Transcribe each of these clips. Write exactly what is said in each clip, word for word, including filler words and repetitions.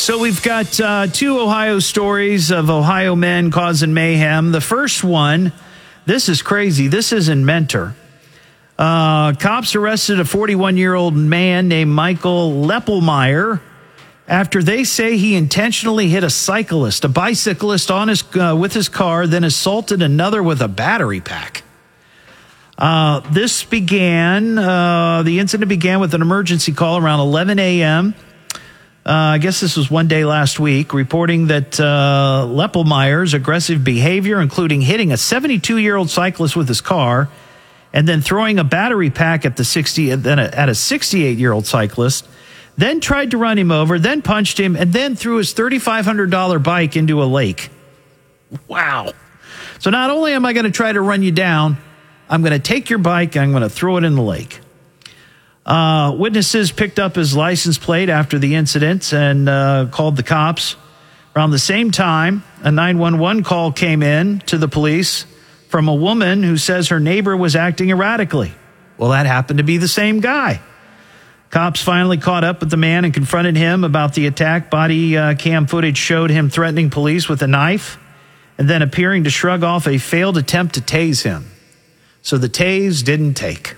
So we've got uh, two Ohio stories of Ohio men causing mayhem. The first one, this is crazy. This is in Mentor. Uh, cops arrested a forty-one-year-old man named Michael Leppelmeyer after they say he intentionally hit a cyclist, a bicyclist, on his uh, with his car, then assaulted another with a battery pack. Uh, this began, uh, the incident began with an emergency call around eleven a.m. Uh, I guess this was one day last week, reporting that uh, Leppelmeyer's aggressive behavior, including hitting a seventy-two-year-old cyclist with his car and then throwing a battery pack at the sixty at a sixty-eight-year-old cyclist, then tried to run him over, then punched him, and then threw his thirty-five hundred dollars bike into a lake. Wow. So not only am I going to try to run you down, I'm going to take your bike and I'm going to throw it in the lake. Uh, witnesses picked up his license plate after the incident and uh, called the cops. Around the same time, a nine one one call came in to the police from a woman who says her neighbor was acting erratically. Well, that happened to be the same guy. Cops finally caught up with the man and confronted him about the attack. Body uh, cam footage showed him threatening police with a knife and then appearing to shrug off a failed attempt to tase him. So the tase didn't take.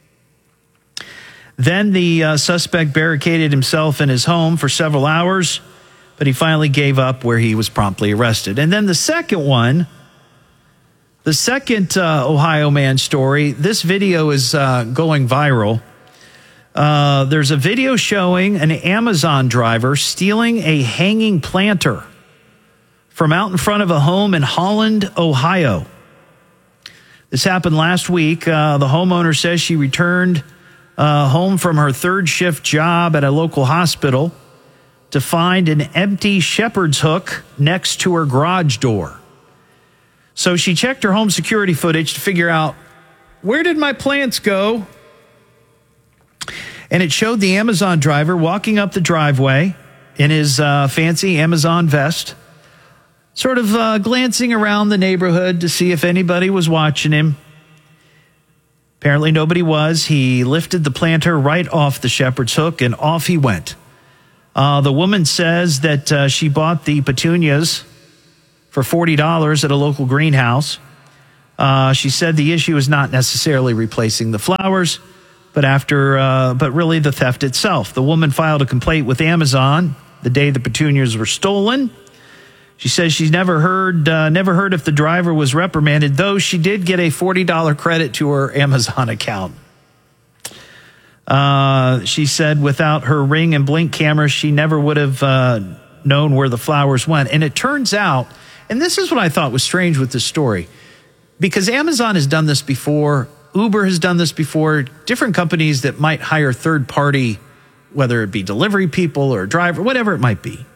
Then the uh, suspect barricaded himself in his home for several hours, but he finally gave up, where he was promptly arrested. And then the second one, the second uh, Ohio man story, this video is uh, going viral. Uh, there's a video showing an Amazon driver stealing a hanging planter from out in front of a home in Holland, Ohio. This happened last week. Uh, the homeowner says she returned uh, home from her third shift job at a local hospital to find an empty shepherd's hook next to her garage door. So she checked her home security footage to figure out, where did my plants go? And it showed the Amazon driver walking up the driveway in his uh, fancy Amazon vest, sort of uh, glancing around the neighborhood to see if anybody was watching him. Apparently nobody was. He lifted the planter right off the shepherd's hook and off he went. Uh, the woman says that uh, she bought the petunias for forty dollars at a local greenhouse. Uh, she said the issue is not necessarily replacing the flowers, but after, uh, but really the theft itself. The woman filed a complaint with Amazon the day the petunias were stolen. She says she's never heard, uh, never heard if the driver was reprimanded, though she did get a forty dollars credit to her Amazon account. Uh, she said without her Ring and Blink cameras, she never would have uh, known where the flowers went. And it turns out, and this is what I thought was strange with this story, because Amazon has done this before, Uber has done this before, different companies that might hire third party, whether it be delivery people or driver, whatever it might be.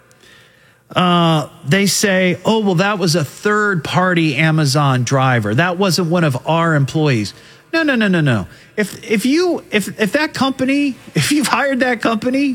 Uh, they say, oh, well, that was a third party Amazon driver. That wasn't one of our employees. No, no, no, no, no. If, if you, if, if that company, if you've hired that company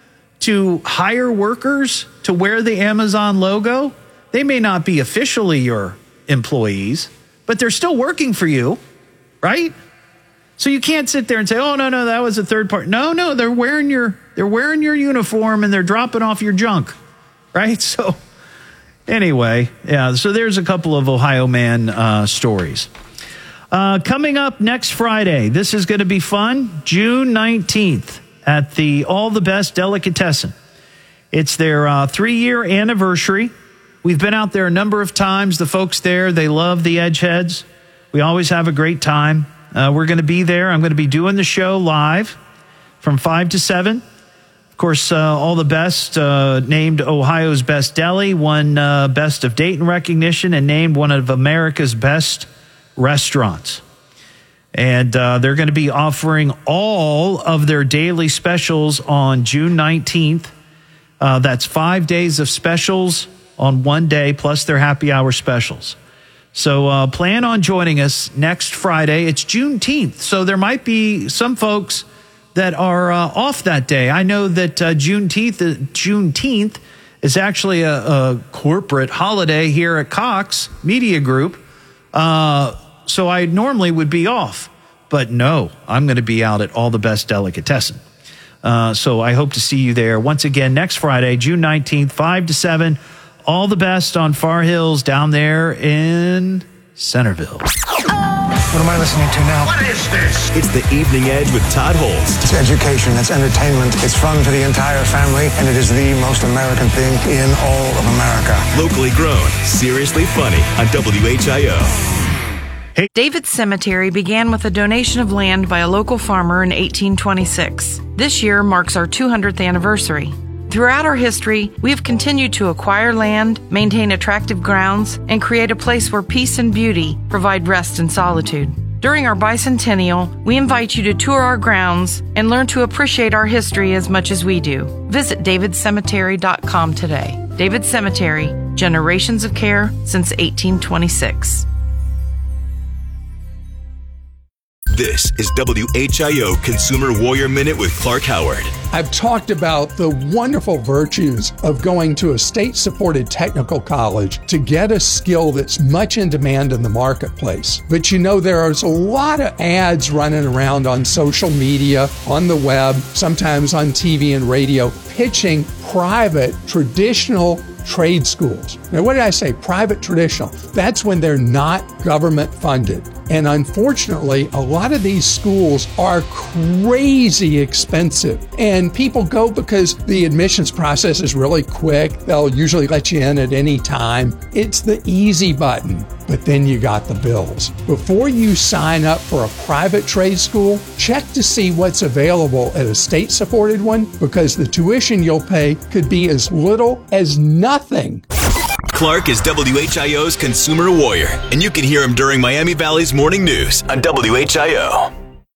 to hire workers to wear the Amazon logo, they may not be officially your employees, but they're still working for you, right? So you can't sit there and say, oh, no, no, that was a third party. No, no, they're wearing your, they're wearing your uniform and they're dropping off your junk. Right? So anyway, yeah, so there's a couple of Ohio man uh, stories. Uh, coming up next Friday, this is going to be fun, June nineteenth at the All the Best Delicatessen. It's their uh, three-year anniversary. We've been out there a number of times. The folks there, they love the Edgeheads. We always have a great time. Uh, we're going to be there. I'm going to be doing the show live from five to seven. Of course, uh, All the Best uh, named Ohio's Best Deli, won uh, Best of Dayton recognition, and named one of America's best restaurants. And uh, they're going to be offering all of their daily specials on June nineteenth. Uh, that's five days of specials on one day, plus their happy hour specials. So uh, plan on joining us next Friday. It's Juneteenth, so there might be some folks that are uh, off that day. I know that uh, Juneteenth, uh, Juneteenth is actually a, a corporate holiday here at Cox Media Group. Uh, so I normally would be off, but no, I'm going to be out at All the Best Delicatessen. Uh, so I hope to see you there once again next Friday, June nineteenth, five to seven. All the best on Far Hills down there in Centerville. What am I listening to now? What is this? It's the Evening Edge with Todd Holst. It's education, it's entertainment, it's fun for the entire family, and it is the most American thing in all of America. Locally grown, seriously funny on W H I O. Hey. David's Cemetery began with a donation of land by a local farmer in eighteen twenty-six. This year marks our two hundredth anniversary. Throughout our history, we have continued to acquire land, maintain attractive grounds, and create a place where peace and beauty provide rest and solitude. During our bicentennial, we invite you to tour our grounds and learn to appreciate our history as much as we do. Visit david cemetery dot com today. David Cemetery, generations of care since eighteen twenty-six. This is W H I O Consumer Warrior Minute with Clark Howard. I've talked about the wonderful virtues of going to a state-supported technical college to get a skill that's much in demand in the marketplace. But you know, there's a lot of ads running around on social media, on the web, sometimes on T V and radio, pitching private, traditional trade schools. Now, what did I say? Private traditional. That's when they're not government funded. And unfortunately, a lot of these schools are crazy expensive. And people go because the admissions process is really quick. They'll usually let you in at any time. It's the easy button. But then you got the bills. Before you sign up for a private trade school, check to see what's available at a state-supported one, because the tuition you'll pay could be as little as nothing. Clark is W H I O's Consumer Warrior, and you can hear him during Miami Valley's Morning News on W H I O.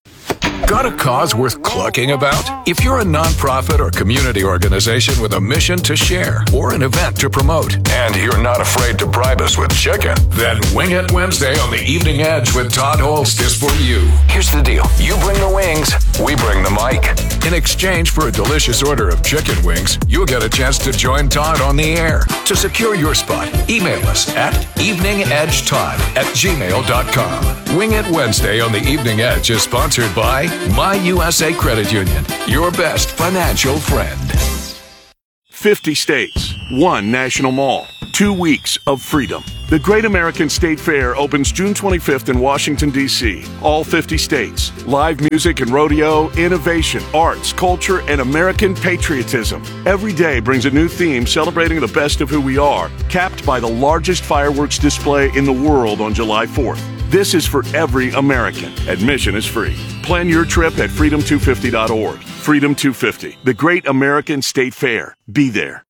Got a cause worth clucking about? If you're a nonprofit or community organization with a mission to share or an event to promote, and you're not afraid to bribe us with chicken, then Wing It Wednesday on the Evening Edge with Todd Holst is for you. Here's the deal. You bring the wings, we bring the mic. In exchange for a delicious order of chicken wings, you'll get a chance to join Todd on the air. To secure your spot, email us at eveningedgetodd at gmail dot com. Wing It Wednesday on the Evening Edge is sponsored by My U S A Credit Union, your best financial friend. fifty states, one national mall, two weeks of freedom. The Great American State Fair opens June twenty-fifth in Washington, D C All fifty states. Live music and rodeo, innovation, arts, culture, and American patriotism. Every day brings a new theme celebrating the best of who we are, capped by the largest fireworks display in the world on July fourth. This is for every American. Admission is free. Plan your trip at freedom two fifty dot org. Freedom two fifty, the Great American State Fair. Be there.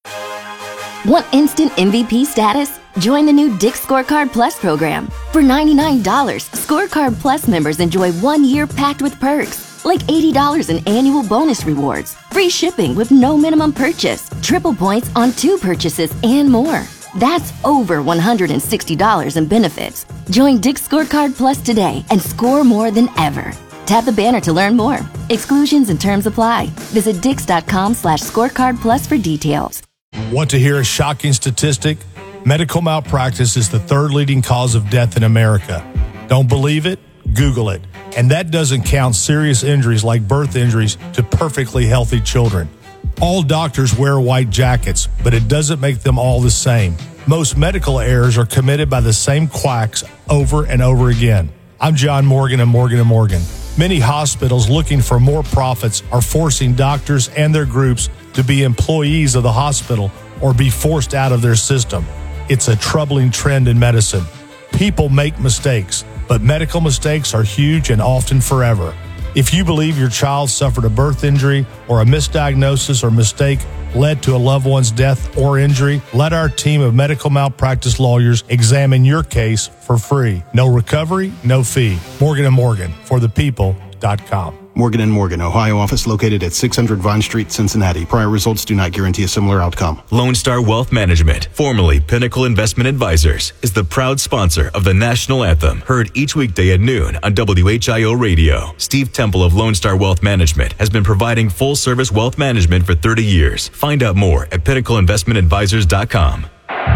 Want instant M V P status? Join the new Dick's Scorecard Plus program. For ninety-nine dollars, Scorecard Plus members enjoy one year packed with perks, like eighty dollars in annual bonus rewards, free shipping with no minimum purchase, triple points on two purchases, and more. That's over one hundred sixty dollars in benefits. Join Dick's Scorecard Plus today and score more than ever. Tap the banner to learn more. Exclusions and terms apply. Visit dix.com slash scorecard plus for details. Want to hear a shocking statistic? Medical malpractice is the third leading cause of death in America. Don't believe it? Google it. And that doesn't count serious injuries like birth injuries to perfectly healthy children. All doctors wear white jackets, but it doesn't make them all the same. Most medical errors are committed by the same quacks over and over again. I'm John Morgan of Morgan and Morgan. Many hospitals looking for more profits are forcing doctors and their groups to be employees of the hospital or be forced out of their system. It's a troubling trend in medicine. People make mistakes, but medical mistakes are huge and often forever. If you believe your child suffered a birth injury or a misdiagnosis or mistake led to a loved one's death or injury, let our team of medical malpractice lawyers examine your case for free. No recovery, no fee. Morgan and Morgan, for the people dot com. Morgan and Morgan, Ohio office located at six hundred Vine Street, Cincinnati. Prior results do not guarantee a similar outcome. Lone Star Wealth Management, formerly Pinnacle Investment Advisors, is the proud sponsor of the National Anthem, heard each weekday at noon on W H I O Radio. Steve Temple of Lone Star Wealth Management has been providing full-service wealth management for thirty years. Find out more at pinnacle investment advisors dot com.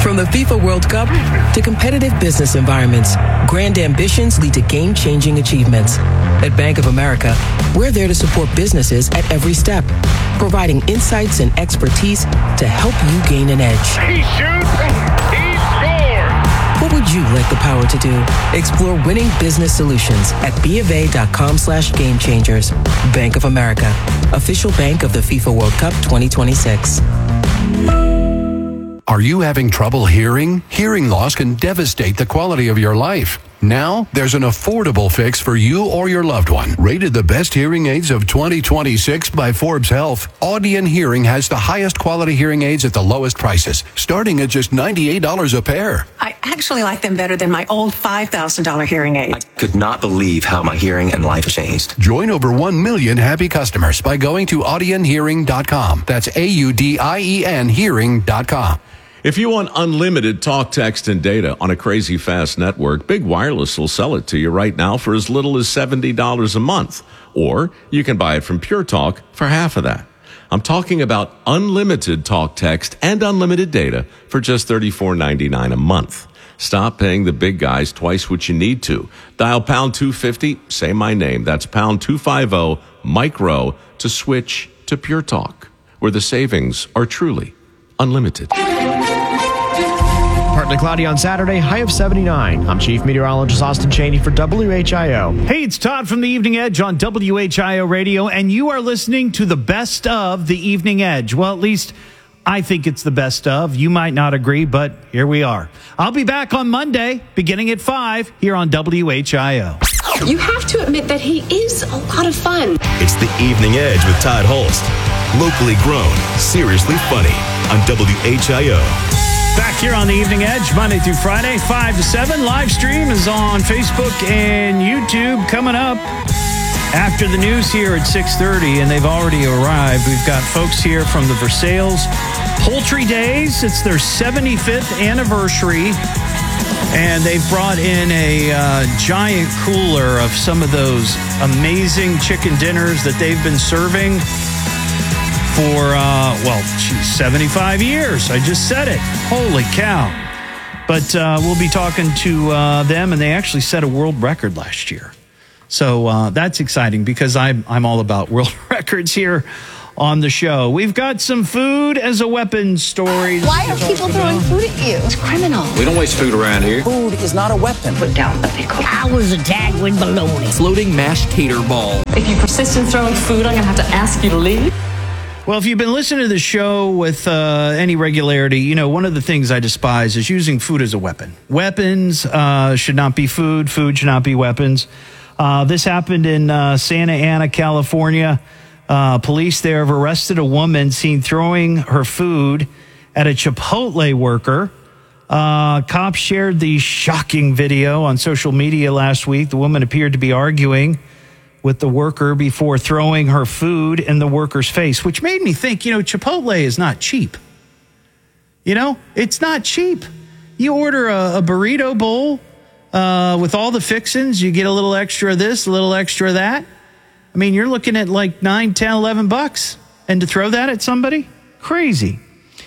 From the FIFA World Cup to competitive business environments, grand ambitions lead to game-changing achievements. At Bank of America, we're there to support businesses at every step, providing insights and expertise to help you gain an edge. He shoots, he scores! What would you like the power to do? Explore winning business solutions at BofA.com slash game changers. Bank of America, official bank of the FIFA World Cup twenty twenty-six. Are you having trouble hearing? Hearing loss can devastate the quality of your life. Now, there's an affordable fix for you or your loved one. Rated the best hearing aids of twenty twenty-six by Forbes Health, Audion Hearing has the highest quality hearing aids at the lowest prices, starting at just ninety-eight dollars a pair. I actually like them better than my old five thousand dollars hearing aid. I could not believe how my hearing and life changed. Join over one million happy customers by going to audion hearing dot com. That's A U D I E N hearing dot com. If you want unlimited talk, text, and data on a crazy fast network, Big Wireless will sell it to you right now for as little as seventy dollars a month. Or you can buy it from Pure Talk for half of that. I'm talking about unlimited talk, text, and unlimited data for just thirty-four ninety-nine a month. Stop paying the big guys twice what you need to. Dial pound two fifty, say my name. That's pound two fifty, micro, to switch to Pure Talk, where the savings are truly unlimited. Partly cloudy on Saturday, high of seventy-nine. I'm Chief Meteorologist Austin Chaney for W H I O. Hey, it's Todd from the Evening Edge on W H I O Radio, and you are listening to the best of the Evening Edge. Well, at least I think it's the best of. You might not agree, but here we are. I'll be back on Monday, beginning at five, here on W H I O. You have to admit that he is a lot of fun. It's the Evening Edge with Todd Holst. Locally grown, seriously funny on W H I O. Back here on the Evening Edge, Monday through Friday, five to seven. Live stream is on Facebook and YouTube coming up after the news here at six thirty, and they've already arrived. We've got folks here from the Versailles Poultry Days. It's their seventy-fifth anniversary, and they've brought in a uh, giant cooler of some of those amazing chicken dinners that they've been serving for, uh, well, geez, seventy-five years. I just said it. Holy cow. But uh, we'll be talking to uh, them, and they actually set a world record last year. So uh, that's exciting because I'm, I'm all about world records here on the show. We've got some food as a weapon stories. Why are people throwing food at you? It's criminal. We don't waste food around here. Food is not a weapon. Put down the pickle. I was attacked with bologna. Floating mashed tater ball. If you persist in throwing food, I'm going to have to ask you to leave. Well, if you've been listening to the show with uh, any regularity, you know, one of the things I despise is using food as a weapon. Weapons uh, should not be food. Food should not be weapons. Uh, this happened in uh, Santa Ana, California. Uh, police there have arrested a woman seen throwing her food at a Chipotle worker. Uh, cops shared the shocking video on social media last week. The woman appeared to be arguing with the worker before throwing her food in the worker's face, which made me think, you know, Chipotle is not cheap. You know, it's not cheap. You order a, a burrito bowl uh, with all the fixings, you get a little extra of this, a little extra of that. I mean, you're looking at like nine, ten, eleven bucks. And to throw that at somebody? Crazy.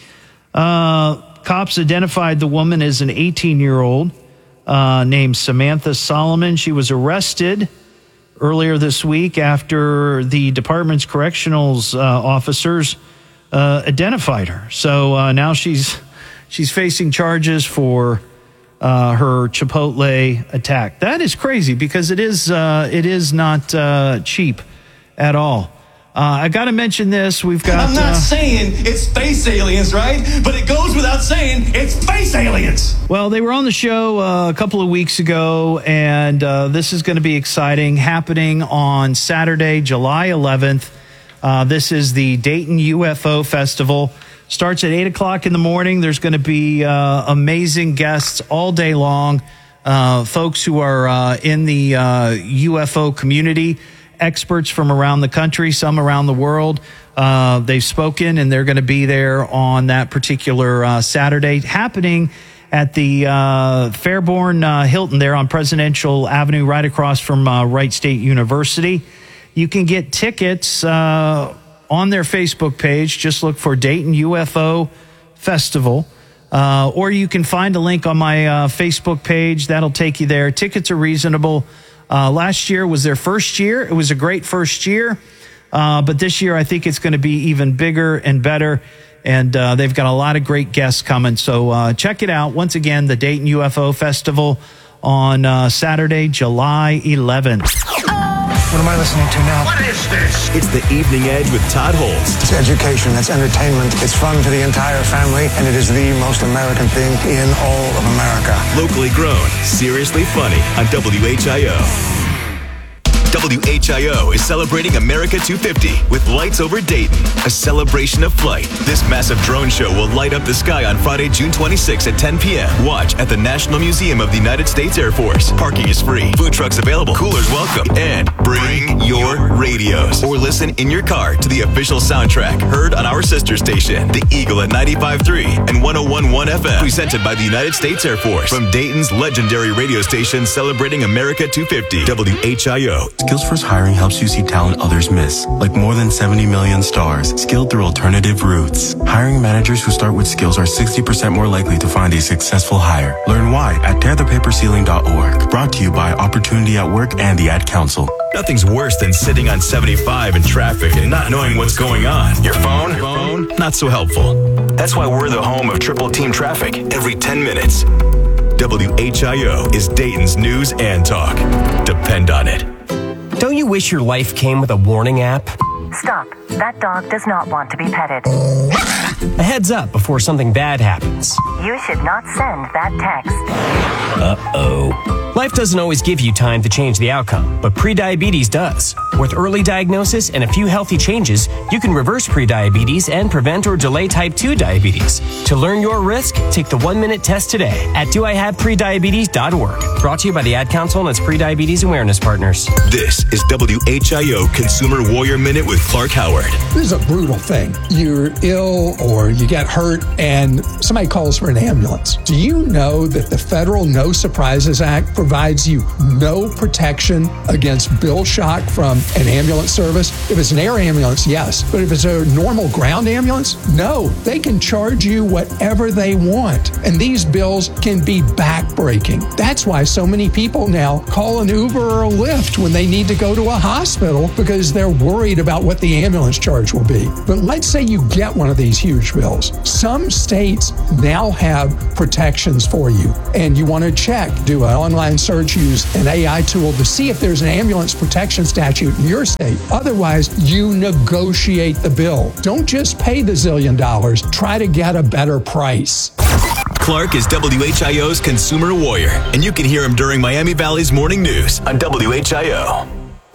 Uh, cops identified the woman as an eighteen-year-old uh, named Samantha Solomon. She was arrested earlier this week after the department's correctionals uh, officers uh, identified her. So uh, now she's she's facing charges for uh, her Chipotle attack. That is crazy because it is uh, it is not uh, cheap at all. Uh, I got to mention this. We've got. I'm not uh, saying it's space aliens, right? But it goes without saying it's space aliens. Well, they were on the show uh, a couple of weeks ago, and uh, this is going to be exciting. Happening on Saturday, July eleventh. Uh, this is the Dayton U F O Festival. Starts at eight o'clock in the morning. There's going to be uh, amazing guests all day long. Uh, folks who are uh, in the uh, U F O community. Experts from around the country, some around the world. Uh, they've spoken, and they're going to be there on that particular uh, Saturday, happening at the uh, Fairborn uh, Hilton there on Presidential Avenue, right across from uh, Wright State University. You can get tickets uh, on their Facebook page. Just look for Dayton U F O Festival. Uh, or you can find a link on my uh, Facebook page. That'll take you there. Tickets are reasonable. Uh, last year was their first year. It was a great first year. Uh, but this year, I think it's going to be even bigger and better. And uh, they've got a lot of great guests coming. So uh, check it out. Once again, the Dayton U F O Festival on uh, Saturday, July eleventh. What am I listening to now? What is this? It's the Evening Edge with Todd Holst. It's education, it's entertainment, it's fun for the entire family, and it is the most American thing in all of America. Locally grown, seriously funny on W H I O. W H I O is celebrating America two fifty with Lights Over Dayton, a celebration of flight. This massive drone show will light up the sky on Friday, June twenty-sixth at ten p.m. Watch at the National Museum of the United States Air Force. Parking is free, food trucks available, coolers welcome, and bring your radios or listen in your car to the official soundtrack heard on our sister station, The Eagle at ninety-five point three and one oh one point one F M, presented by the United States Air Force from Dayton's legendary radio station celebrating America two fifty, W H I O. SkillsFirst Hiring helps you see talent others miss, like more than seventy million stars, skilled through alternative routes. Hiring managers who start with skills are sixty percent more likely to find a successful hire. Learn why at tear the paper ceiling dot org. Brought to you by Opportunity at Work and the Ad Council. Nothing's worse than sitting on seventy-five in traffic and not knowing what's going on. Your phone? Your phone? Not so helpful. That's why we're the home of Triple Team Traffic every ten minutes. W H I O is Dayton's news and talk. Depend on it. Don't you wish your life came with a warning app? Stop. That dog does not want to be petted. A heads up before something bad happens. You should not send that text. Uh-oh. Life doesn't always give you time to change the outcome, but prediabetes does. With early diagnosis and a few healthy changes, you can reverse prediabetes and prevent or delay type two diabetes. To learn your risk, take the one-minute test today at do I have prediabetes dot org. Brought to you by the Ad Council and its prediabetes awareness partners. This is W H I O Consumer Warrior Minute with Clark Howard. This is a brutal thing. You're ill or you get hurt and somebody calls for an ambulance. Do you know that the federal No Surprises Act provides you no protection against bill shock from an ambulance service? If it's an air ambulance, yes. But if it's a normal ground ambulance, no. They can charge you whatever they want. And these bills can be backbreaking. That's why so many people now call an Uber or a Lyft when they need to go to a hospital because they're worried about what the ambulance charge will be. But let's say you get one of these huge bills. Some states now have protections for you, and you want to check, do an online search, use an A I tool to see if there's an ambulance protection statute in your state. Otherwise, you negotiate the bill. Don't just pay the zillion dollars. Try to get a better price. Clark is W H I O's Consumer Warrior, and you can hear him during Miami Valley's Morning News on W H I O.